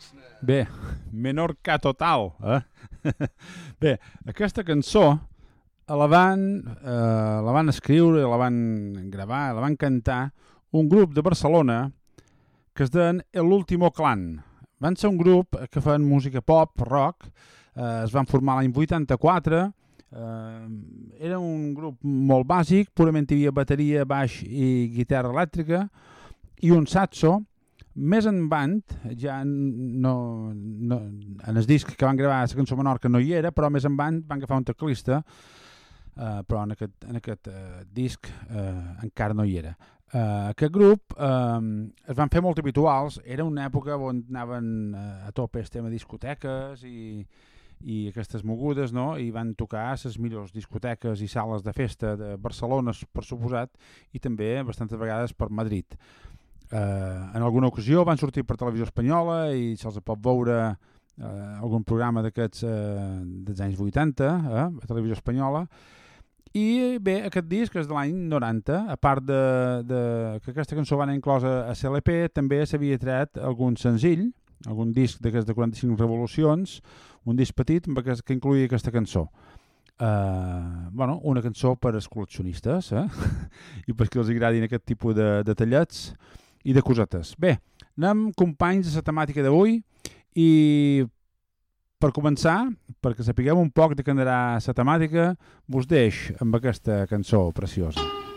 Bé, Menorca total, eh? Bé, aquesta cançó la van escriure, la van gravar, la van cantar un grup de Barcelona que es deien El Último Clan. Van ser un grup que feien música pop, rock, es van formar l'any 84, era un grup molt bàsic, purament hi havia bateria, baix i guitarra elèctrica i un saxo. Més en band, ja no, en el disc que van gravar la cançó Menorca no hi era, però més en band van agafar un teclista, però en aquest disc encara no hi era. Aquest grup es van fer molt habituals, era una època on anaven a tope el tema discoteques i aquestes mogudes, no? I van tocar a les millors discoteques i sales de festa de Barcelona, per suposat, i també bastantes vegades per Madrid. En alguna ocasió van sortir per Televisió Espanyola i se'ls pot veure algun programa d'aquests dels anys 80 a Televisió Espanyola. I bé, aquest disc és de l'any 90, a part de que aquesta cançó va anar inclosa a CLP, també s'havia tret algun senzill, algun disc d'aquests de 45 revolucions, un disc petit que incluïa aquesta cançó. Una cançó per als col·leccionistes i perquè els agradin aquest tipus de detallets i de cosetes. Bé, anem companys de la temàtica d'avui i per començar, perquè sapiguem un poc de què andarà la temàtica, vos deix amb aquesta cançó preciosa.